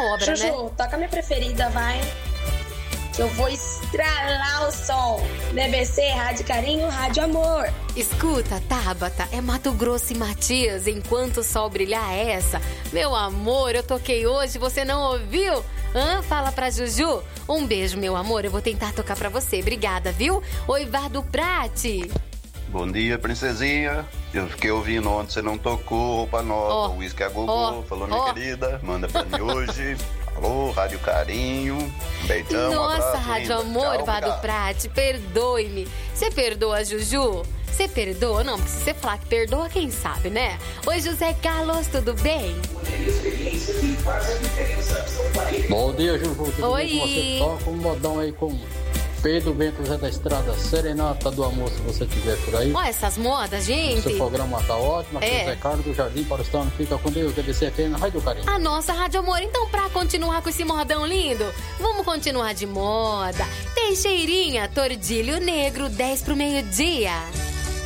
obra, Juju, né? toca a minha preferida, vai. Que eu vou estralar o som. BBC, Rádio Carinho, Rádio Amor. Escuta, Tabata, é Mato Grosso e Matias, enquanto o sol brilhar é essa. Meu amor, eu toquei hoje, você não ouviu? Fala pra Juju. Um beijo, meu amor, eu vou tentar tocar pra você. Obrigada, viu? Oi, Vardo Prati. Bom dia, princesinha. Eu fiquei ouvindo ontem, você não tocou roupa nova. Whisky a Gogô, falou minha querida. Manda pra mim hoje. Alô, Rádio Carinho. Um beijão, Nossa, abraço, Rádio linda. Amor, Tchau, Vardo obrigado. Prati, perdoe-me. Você perdoa a Juju? Você perdoa? Não, porque se você falar que perdoa, quem sabe, né? Oi, José Carlos, tudo bem? Bom dia, Juju. Tudo Oi. bem com você? Toca um modão aí com Pedro Bento Zé da Estrada, Serenata do Amor, se você tiver por aí. Olha essas modas, gente. Seu programa tá ótimo. Aqui é o Zé Carlos do Jardim Paulistano. Fica com Deus, BBC aqui na Rádio Carinho. A nossa Rádio Amor, então pra continuar com esse modão lindo, vamos continuar de moda. Teixeirinha, Tordilho Negro, 10 pro meio-dia.